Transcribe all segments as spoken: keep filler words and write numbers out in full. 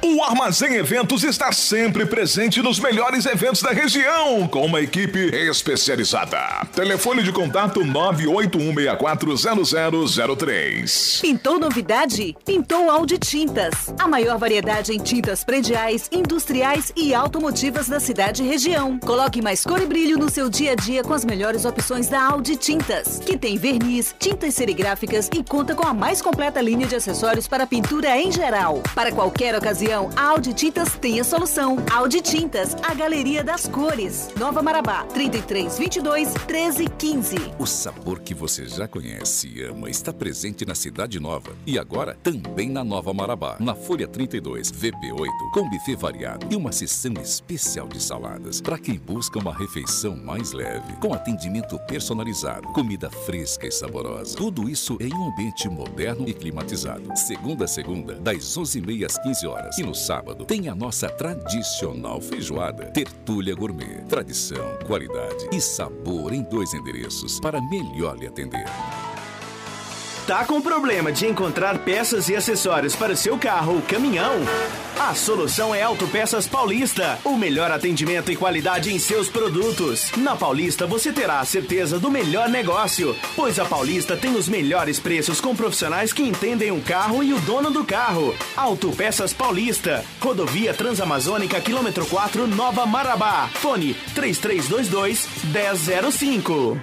O Armazém Eventos está sempre presente nos melhores eventos da região, com uma equipe especializada. Telefone de contato nove oito um seis quatro zero zero zero três. Pintou novidade? Pintou Audi Tintas. A maior variedade em tintas prediais, industriais e automotivas da cidade e região. Coloque mais cor e brilho no seu dia a dia com as melhores opções da Audi Tintas, que tem verniz, tintas serigráficas e conta com a mais completa linha de acessórios para pintura em geral. Para qualquer ocasião, a Audi Tintas tem a solução. Audi Tintas, a galeria das cores. Nova Marabá, trinta e três, vinte e dois, treze, quinze. O sabor que você já conhece e ama está presente na Cidade Nova e agora também na Nova Marabá. Na Folha trinta e dois, V P oito, com buffet variado e uma seção especial de saladas para quem busca uma refeição mais leve, com atendimento personalizado, comida fresca e saborosa. Tudo isso em um ambiente moderno e climatizado. Segunda a segunda, das onze e meia às quinze horas. E no sábado tem a nossa tradicional feijoada. Tertúlia Gourmet. Tradição, qualidade e sabor em dois endereços para melhor lhe atender. Tá com problema de encontrar peças e acessórios para o seu carro ou caminhão? A solução é Autopeças Paulista. O melhor atendimento e qualidade em seus produtos. Na Paulista você terá a certeza do melhor negócio, pois a Paulista tem os melhores preços com profissionais que entendem o carro e o dono do carro. Autopeças Paulista. Rodovia Transamazônica, quilômetro quatro, Nova Marabá. Fone três três dois dois, um zero zero cinco.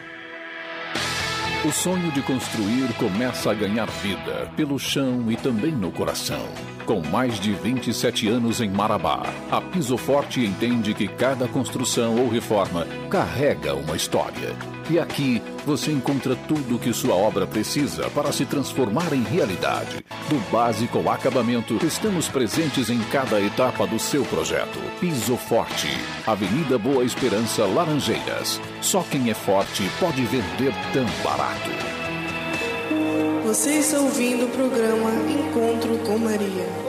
O sonho de construir começa a ganhar vida pelo chão e também no coração. Com mais de vinte e sete anos em Marabá, a Piso Forte entende que cada construção ou reforma carrega uma história. E aqui você encontra tudo o que sua obra precisa para se transformar em realidade. Do básico ao acabamento, estamos presentes em cada etapa do seu projeto. Piso Forte, Avenida Boa Esperança, Laranjeiras. Só quem é forte pode vender tão barato. Você está ouvindo o programa Encontro com Maria.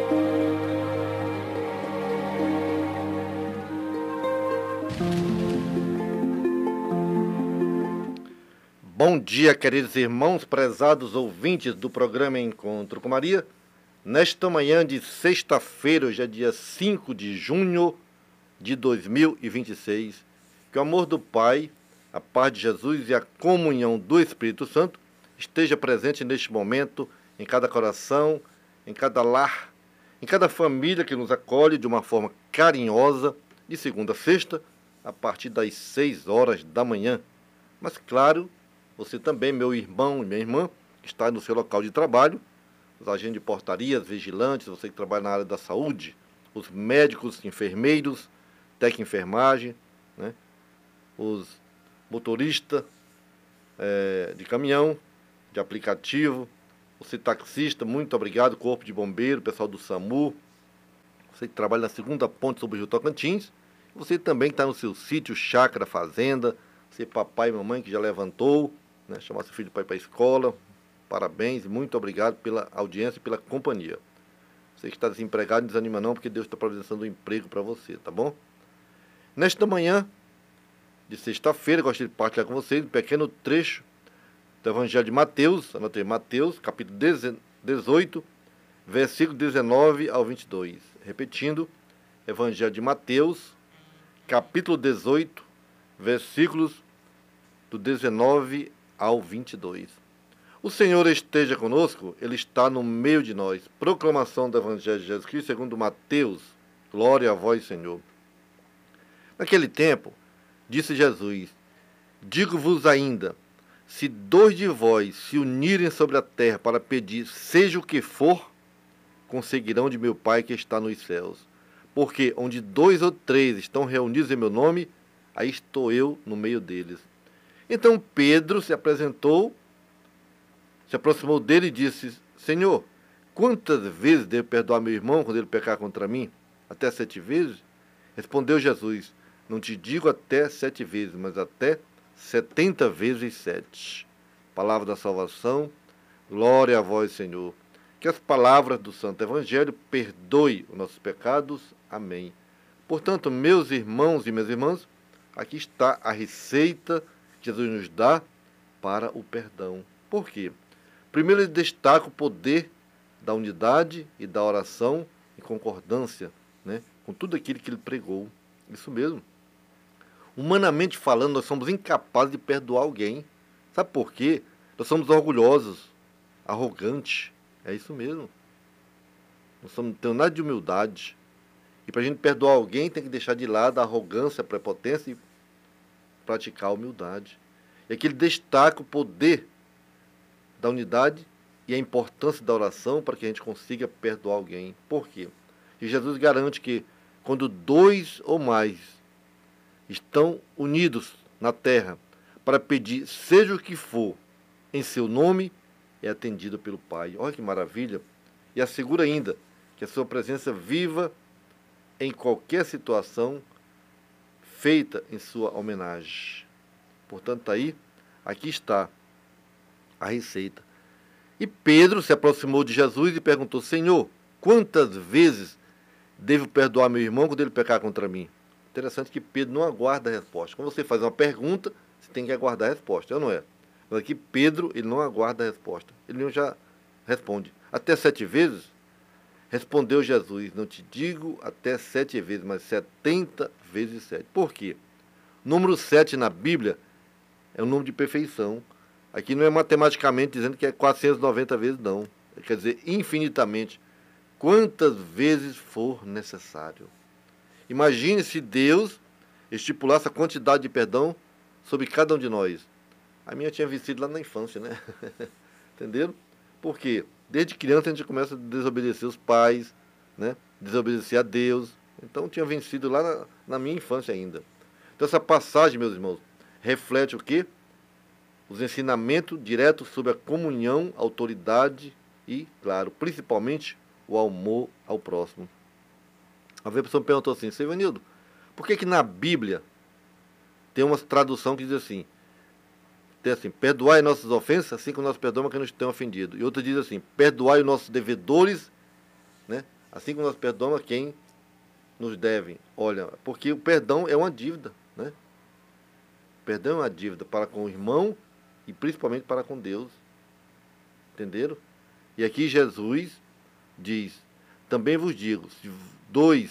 Bom dia, queridos irmãos, prezados ouvintes do programa Encontro com Maria. Nesta manhã de sexta-feira, hoje é dia cinco de junho de dois mil e vinte e seis, que o amor do Pai, a paz de Jesus e a comunhão do Espírito Santo esteja presente neste momento, em cada coração, em cada lar, em cada família que nos acolhe de uma forma carinhosa, de segunda a sexta, a partir das seis horas da manhã. Mas, claro, você também, meu irmão e minha irmã, que está no seu local de trabalho, os agentes de portarias, vigilantes, você que trabalha na área da saúde, os médicos, enfermeiros, técnico de enfermagem, né? Os motoristas é, de caminhão, de aplicativo, você taxista, muito obrigado, Corpo de Bombeiro, pessoal do SAMU, você que trabalha na segunda ponte sobre o Rio Tocantins, você também que está no seu sítio, chácara, fazenda, você papai e mamãe que já levantou, né, chamar seu filho para ir para a escola, parabéns e muito obrigado pela audiência e pela companhia. Você que está desempregado, não desanima não, porque Deus está providenciando um emprego para você, tá bom? Nesta manhã de sexta-feira, gostaria de partilhar com vocês um pequeno trecho do Evangelho de Mateus, anotei Mateus, capítulo dezoito, versículo dezenove ao vinte e dois. Repetindo, Evangelho de Mateus, capítulo dezoito, versículos do dezenove ao vinte e dois. O Senhor esteja conosco, Ele está no meio de nós. Proclamação do Evangelho de Jesus Cristo segundo Mateus. Glória a vós, Senhor. Naquele tempo, disse Jesus, digo-vos ainda, se dois de vós se unirem sobre a terra para pedir, seja o que for, conseguirão de meu Pai que está nos céus. Porque onde dois ou três estão reunidos em meu nome, aí estou eu no meio deles. Então Pedro se apresentou, se aproximou dele e disse, Senhor, quantas vezes devo perdoar meu irmão quando ele pecar contra mim? Até sete vezes? Respondeu Jesus, não te digo até sete vezes, mas até setenta vezes sete. Palavra da salvação, glória a vós, Senhor. Que as palavras do Santo Evangelho perdoem os nossos pecados. Amém. Portanto, meus irmãos e minhas irmãs, aqui está a receita que Jesus nos dá para o perdão. Por quê? Primeiro, ele destaca o poder da unidade e da oração em concordância, né, com tudo aquilo que ele pregou. Isso mesmo. Humanamente falando, nós somos incapazes de perdoar alguém. Sabe por quê? Nós somos orgulhosos, arrogantes. É isso mesmo. Nós não temos nada de humildade. E para a gente perdoar alguém, tem que deixar de lado a arrogância, a prepotência e praticar a humildade. E aqui ele destaca o poder da unidade e a importância da oração para que a gente consiga perdoar alguém. Por quê? E Jesus garante que quando dois ou mais estão unidos na terra para pedir seja o que for em seu nome, é atendido pelo Pai. Olha que maravilha! E assegura ainda que a sua presença viva em qualquer situação feita em sua homenagem. Portanto, aí, aqui está a receita. E Pedro se aproximou de Jesus e perguntou: Senhor, quantas vezes devo perdoar meu irmão quando ele pecar contra mim? Interessante que Pedro não aguarda a resposta. Quando você faz uma pergunta, você tem que aguardar a resposta, não é? Mas aqui Pedro, ele não aguarda a resposta. Ele já responde. Até sete vezes? Respondeu Jesus: não te digo até sete vezes, mas setenta vezes sete. Por quê? O número sete na Bíblia é um número de perfeição. Aqui não é matematicamente dizendo que é quatrocentas e noventa vezes, não. Quer dizer, infinitamente. Quantas vezes for necessário. Imagine se Deus estipulasse a quantidade de perdão sobre cada um de nós. A minha tinha vencido lá na infância, né? Entenderam? Por quê? Desde criança a gente começa a desobedecer os pais, né? Desobedecer a Deus. Então tinha vencido lá na, na minha infância ainda. Então essa passagem, meus irmãos, reflete o quê? Os ensinamentos diretos sobre a comunhão, autoridade e, claro, principalmente o amor ao próximo. A pessoa me perguntou assim: Seu Ivanildo, por que que na Bíblia tem uma tradução que diz assim, tem assim, perdoai nossas ofensas, assim como nós perdoamos quem nos tem ofendido. E outra diz assim, perdoai os nossos devedores, né? Assim como nós perdoamos quem nos deve. Olha, porque o perdão é uma dívida, né? O perdão é uma dívida para com o irmão e principalmente para com Deus. Entenderam? E aqui Jesus diz: também vos digo, se dois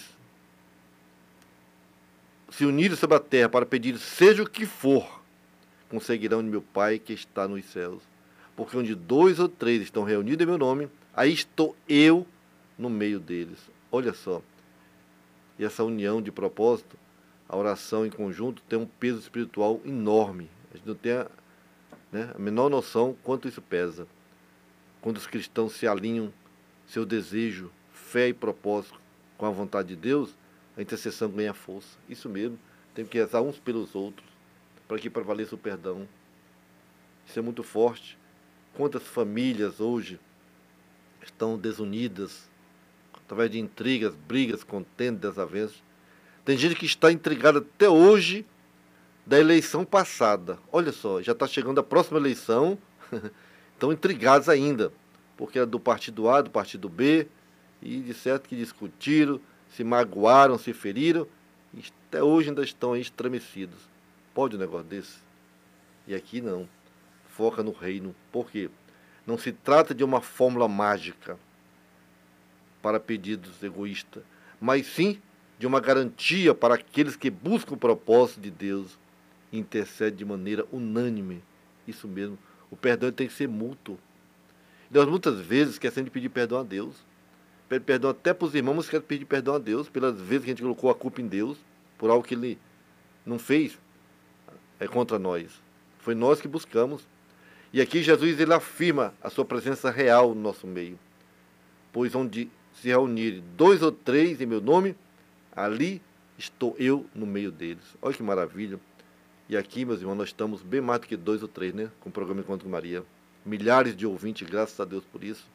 se unirem sobre a terra para pedir seja o que for, conseguirão de meu Pai que está nos céus. Porque onde dois ou três estão reunidos em meu nome, aí estou eu no meio deles. Olha só. E essa união de propósito, a oração em conjunto, tem um peso espiritual enorme. A gente não tem a, né, a menor noção quanto isso pesa. Quando os cristãos se alinham seu desejo, fé e propósito com a vontade de Deus, a intercessão ganha força. Isso mesmo. Tem que rezar uns pelos outros para que prevaleça o perdão. Isso é muito forte. Quantas famílias hoje estão desunidas através de intrigas, brigas, contendas, desavenças. Tem gente que está intrigada até hoje da eleição passada. Olha só, já está chegando a próxima eleição, estão intrigados ainda, porque era do partido A, do partido B, e de certo que discutiram, se magoaram, se feriram, e até hoje ainda estão aí estremecidos. Pode um negócio desse? E aqui não. Foca no reino. Por quê? Não se trata de uma fórmula mágica para pedidos egoístas, mas sim de uma garantia para aqueles que buscam o propósito de Deus e intercedem de maneira unânime. Isso mesmo. O perdão tem que ser mútuo. Nós muitas vezes esquecemos de pedir perdão a Deus. Pede perdão até para os irmãos, mas esquece de pedir perdão a Deus pelas vezes que a gente colocou a culpa em Deus por algo que Ele não fez é contra nós. Foi nós que buscamos. E aqui Jesus ele afirma a sua presença real no nosso meio. Pois onde se reunirem dois ou três em meu nome, ali estou eu no meio deles. Olha que maravilha. E aqui, meus irmãos, nós estamos bem mais do que dois ou três, né? Com o programa Encontro com Maria. Milhares de ouvintes, graças a Deus por isso.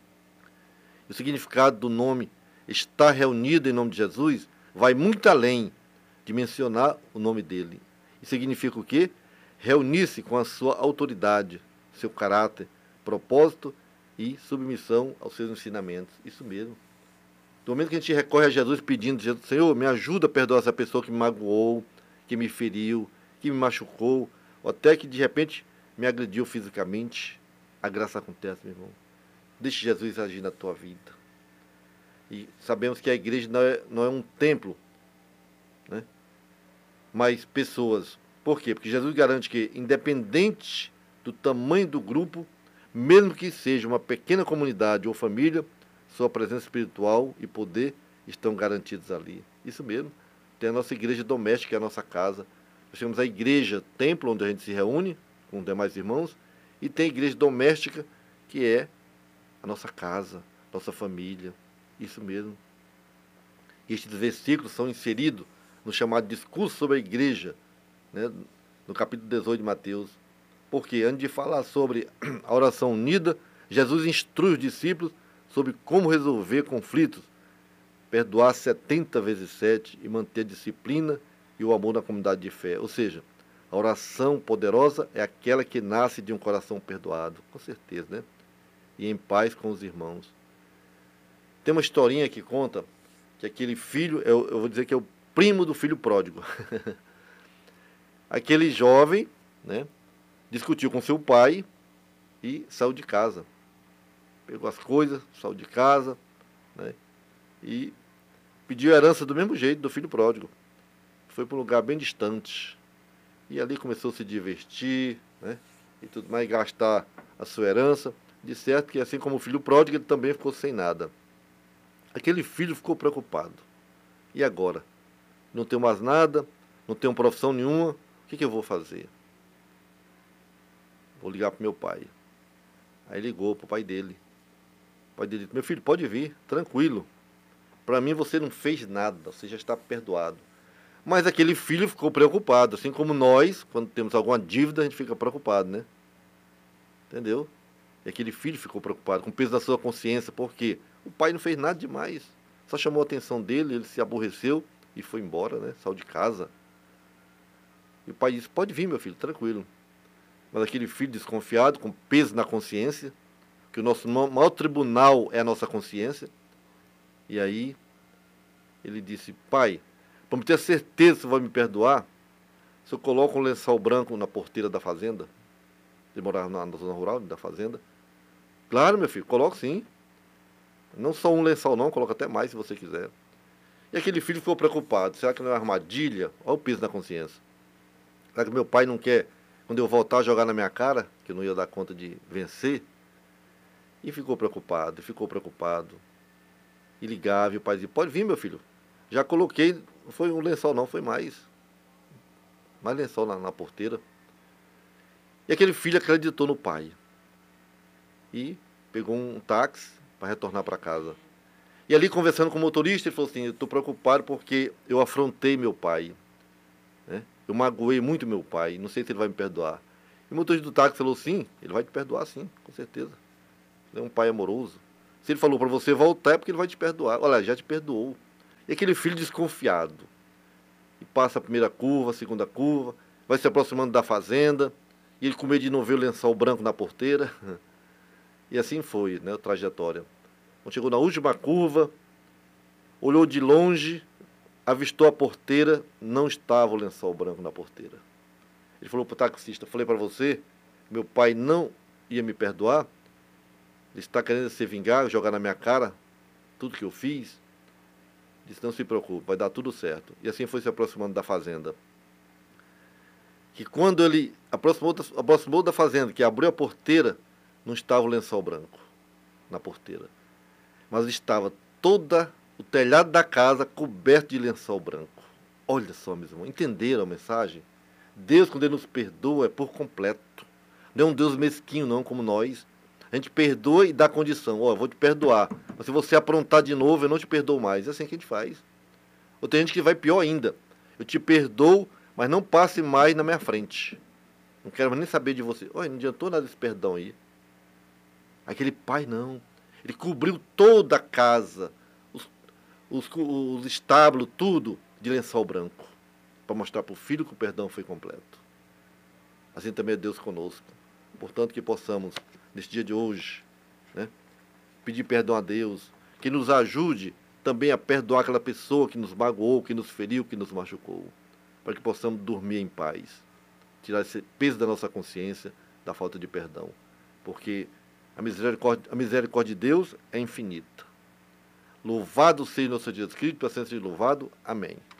O significado do nome estar reunido em nome de Jesus vai muito além de mencionar o nome dele. E significa o quê? Reunir-se com a sua autoridade, seu caráter, propósito e submissão aos seus ensinamentos. Isso mesmo. No momento que a gente recorre a Jesus pedindo, Senhor, me ajuda a perdoar essa pessoa que me magoou, que me feriu, que me machucou, ou até que de repente me agrediu fisicamente, a graça acontece, meu irmão. Deixe Jesus agir na tua vida. E sabemos que a igreja não é, não é um templo, né? Mas pessoas. Por quê? Porque Jesus garante que, independente do tamanho do grupo, mesmo que seja uma pequena comunidade ou família, sua presença espiritual e poder estão garantidos ali. Isso mesmo. Tem a nossa igreja doméstica, que é a nossa casa. Nós temos a igreja, templo, onde a gente se reúne com os demais irmãos, e tem a igreja doméstica, que é a nossa casa, nossa família. Isso mesmo. Estes versículos são inseridos no chamado discurso sobre a igreja, né, no capítulo dezoito de Mateus. Porque antes de falar sobre a oração unida, Jesus instrui os discípulos sobre como resolver conflitos, perdoar setenta vezes sete e manter a disciplina e o amor na comunidade de fé. Ou seja, a oração poderosa é aquela que nasce de um coração perdoado, com certeza, né? E em paz com os irmãos. Tem uma historinha que conta que aquele filho, eu, eu vou dizer que é o primo do filho pródigo. Aquele jovem, né, discutiu com seu pai e saiu de casa. Pegou as coisas, saiu de casa, né, e pediu a herança do mesmo jeito do filho pródigo. Foi para um lugar bem distante. E ali começou a se divertir, né, e tudo mais, gastar a sua herança. De certo que, assim como o filho pródigo, ele também ficou sem nada. Aquele filho ficou preocupado. E agora? Não tenho mais nada, não tenho profissão nenhuma, o que, que eu vou fazer? Vou ligar para meu pai. Aí ligou para o pai dele. O pai dele disse: meu filho, pode vir, tranquilo. Para mim você não fez nada, você já está perdoado. Mas aquele filho ficou preocupado, assim como nós, quando temos alguma dívida, a gente fica preocupado, né? Entendeu? E aquele filho ficou preocupado, com o peso da sua consciência, porque o pai não fez nada demais. Só chamou a atenção dele, ele se aborreceu e foi embora, né? Saiu de casa. E o pai disse: pode vir, meu filho, tranquilo. Mas aquele filho desconfiado, com peso na consciência, que o nosso maior tribunal é a nossa consciência. E aí, ele disse: pai, para me ter certeza que você vai me perdoar, se eu coloco um lençol branco na porteira da fazenda, ele morava na, na zona rural da fazenda. Claro, meu filho, coloco sim. Não só um lençol não, coloca até mais se você quiser. E aquele filho ficou preocupado. Será que não é uma armadilha? Olha o peso na consciência. Será que meu pai não quer, quando eu voltar, jogar na minha cara, que eu não ia dar conta de vencer? E ficou preocupado, ficou preocupado. E ligava, e o pai dizia: pode vir, meu filho. Já coloquei, não foi um lençol não, foi mais. Mais lençol na, na porteira. E aquele filho acreditou no pai. E pegou um táxi para retornar para casa. E ali, conversando com o motorista, ele falou assim: eu estou preocupado porque eu afrontei meu pai, né? Eu magoei muito meu pai, não sei se ele vai me perdoar. E o motorista do táxi falou: sim, ele vai te perdoar sim, com certeza. Ele é um pai amoroso. Se ele falou para você voltar, é porque ele vai te perdoar. Olha, já te perdoou. E aquele filho desconfiado. E passa a primeira curva, a segunda curva, vai se aproximando da fazenda, e ele com medo de não ver o lençol branco na porteira. E assim foi, né, a trajetória. Quando chegou na última curva, olhou de longe, avistou a porteira, não estava o lençol branco na porteira. Ele falou para o taxista: falei para você, meu pai não ia me perdoar, ele está querendo se vingar, jogar na minha cara tudo que eu fiz. Disse: não se preocupe, vai dar tudo certo. E assim foi se aproximando da fazenda. Que quando ele aproximou da, aproximou da fazenda, que abriu a porteira, não estava o lençol branco na porteira, mas estava toda o telhado da casa coberto de lençol branco. Olha só, meus irmãos, entenderam a mensagem? Deus, quando Ele nos perdoa, é por completo. Não é um Deus mesquinho, não, como nós. A gente perdoa e dá condição. Ó, eu vou te perdoar, mas se você aprontar de novo, eu não te perdoo mais. É assim que a gente faz. Ou tem gente que vai pior ainda: eu te perdoo, mas não passe mais na minha frente. Não quero mais nem saber de você. Olha, não adiantou nada esse perdão aí. Aquele pai não. Ele cobriu toda a casa, os, os, os estábulos, tudo de lençol branco, para mostrar para o filho que o perdão foi completo. Assim também é Deus conosco. Portanto, que possamos, neste dia de hoje, né, pedir perdão a Deus, que nos ajude também a perdoar aquela pessoa que nos magoou, que nos feriu, que nos machucou, para que possamos dormir em paz, tirar esse peso da nossa consciência da falta de perdão, porque a misericórdia, a misericórdia de Deus é infinita. Louvado seja nosso Jesus Cristo, para sempre seja louvado. Amém.